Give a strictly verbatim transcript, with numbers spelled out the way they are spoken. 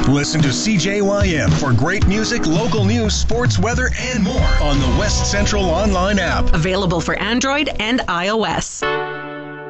Listen to C J Y M for great music, local news, sports, weather, and more on the West Central Online app. Available for Android and iOS.